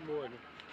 Bueno.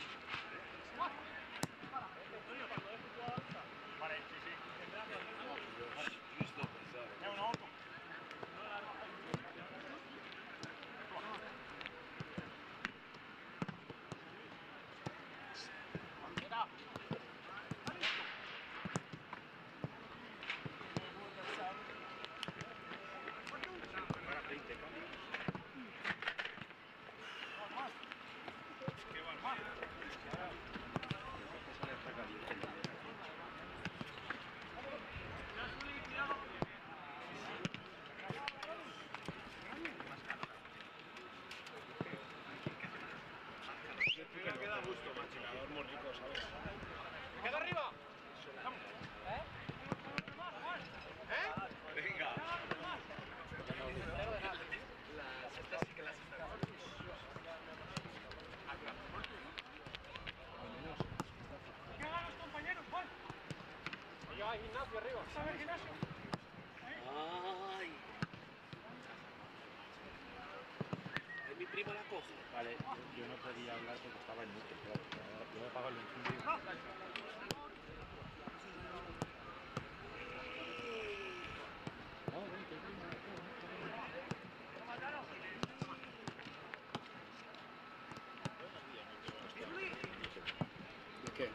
Queda gusto, machinador muy rico, ¿sabes? ¡Queda arriba! Venga. Estas sí que las están. ¿Qué hagan los compañeros, Juan? Oye, hay gimnasio arriba. ¿Sabes el gimnasio? Ay. Mi prima la coge. Vale, yo no podía hablar porque estaba en mute, claro. Yo voy a apagarlo en su vídeo. ¿De qué?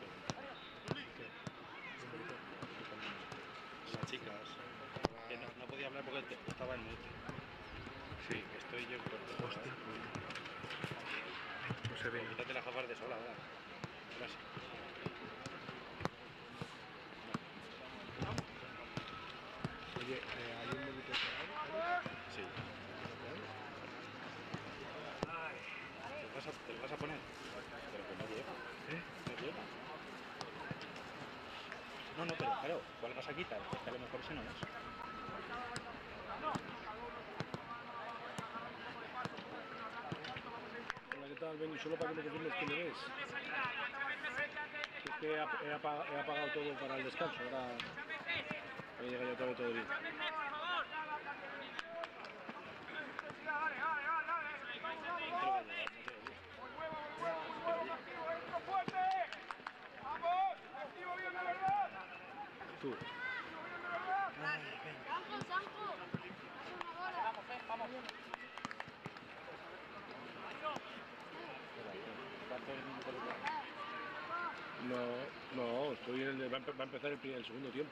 Las chicas. Que no podía hablar porque estaba en mute. Sí, estoy yo por hostia. No se ve. Quítate las gafas de sol ahora. Gracias. Oye, ¿hay un monitor por ahí? Sí. ¿Te lo vas a poner? Pero que no llega. No llega. No, pero claro, ¿cuál vas a quitar? Que a lo mejor se no es. Hola, ¿qué tal, Benny? Solo para que me confirmes quién eres. Es que he apagado todo para el descanso. Ahora llega ya todo bien. Tú. No, estoy en el, va a empezar el segundo tiempo.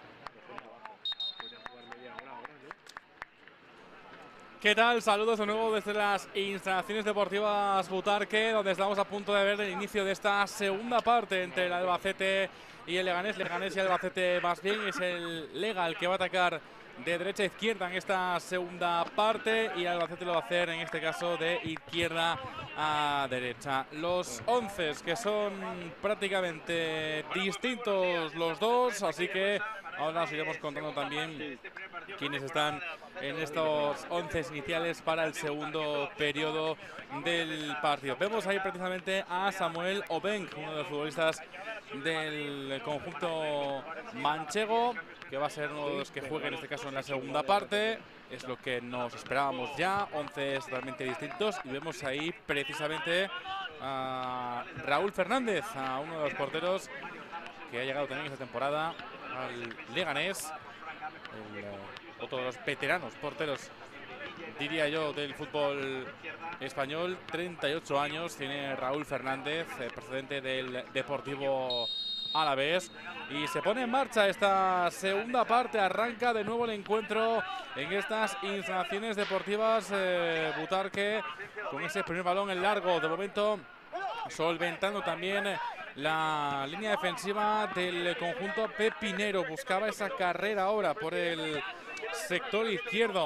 ¿Qué tal? Saludos de nuevo desde las instalaciones deportivas Butarque, donde estamos a punto de ver el inicio de esta segunda parte entre el Albacete y el Leganés. Leganés y Albacete más bien, es el Lega el que va a atacar de derecha a izquierda en esta segunda parte y el Albacete lo va a hacer en este caso de izquierda a derecha. Los 11 que son prácticamente distintos los dos, así que ahora os iremos contando también quienes están en estos 11 iniciales para el segundo periodo del partido. Vemos ahí precisamente a Samuel Obenk, uno de los futbolistas del conjunto manchego, que va a ser uno de los que juegue en este caso en la segunda parte. Es lo que nos esperábamos ya, 11 totalmente distintos, y vemos ahí precisamente a Raúl Fernández, a uno de los porteros que ha llegado también esta temporada al Leganés, otro de los veteranos porteros, diría yo, del fútbol español. 38 años tiene Raúl Fernández, procedente del Deportivo Alavés, y se pone en marcha esta segunda parte. Arranca de nuevo el encuentro en estas instalaciones deportivas Butarque, con ese primer balón en largo, de momento solventando también la línea defensiva del conjunto pepinero. Buscaba esa carrera ahora por el sector izquierdo